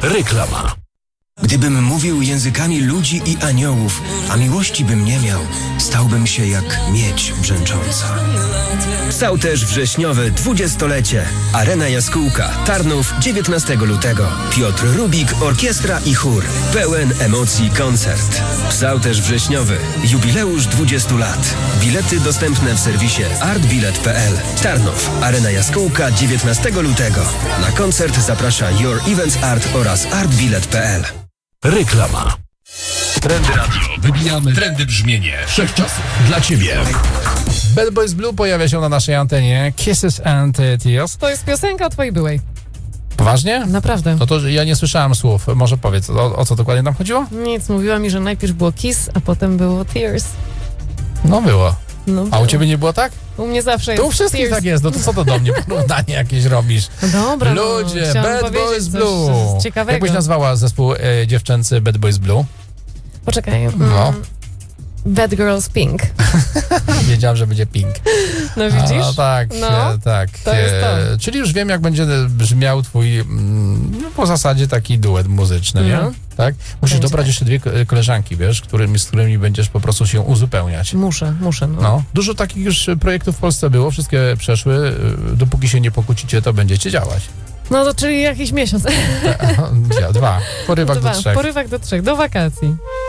Reklama. Gdybym mówił językami ludzi i aniołów, a miłości bym nie miał, stałbym się jak miedź brzęcząca. Psałterz wrześniowy 20-lecie. Arena Jaskółka, Tarnów, 19 lutego. Piotr Rubik, orkiestra i chór. Pełen emocji koncert. Psałterz wrześniowy. Jubileusz 20 lat. Bilety dostępne w serwisie artbilet.pl. Tarnów, Arena Jaskółka, 19 lutego. Na koncert zaprasza Your Events Art oraz artbilet.pl. Reklama. Trendy Radio. Wybijamy trendy brzmienie wszechczasów dla Ciebie. Bad Boys Blue pojawia się na naszej antenie. Kisses and Tears. To jest piosenka o twojej byłej. Poważnie? Naprawdę. No to ja nie słyszałem słów. Może powiedz, o co dokładnie tam chodziło? Nic, mówiła mi, że najpierw było Kiss, a potem było Tears. No było. No, A u ciebie nie było tak? U mnie zawsze jest To u wszystkich Tears. tak jest. No to co to do mnie porównanie jakieś robisz? No dobra, Ludzie, chciałam Bad powiedzieć Boys coś Blue. ciekawego. Jak byś nazwała zespół dziewczęcy Bad Boys Blue? Poczekaj. No. Bad Girls Pink. Wiedziałem, że będzie Pink. No widzisz? A, tak, No, tak. to jest to. Czyli już wiem, jak będzie brzmiał twój, no, po zasadzie taki duet muzyczny, nie? Tak? Musisz Będzie dobrać tak. jeszcze dwie koleżanki, wiesz, z którymi będziesz po prostu się uzupełniać. Muszę, no. No. Dużo takich już projektów w Polsce było, wszystkie przeszły. Dopóki się nie pokłócicie, to będziecie działać. No to czyli jakiś miesiąc. 2. Porywak do 3. Porywak do 3, do wakacji.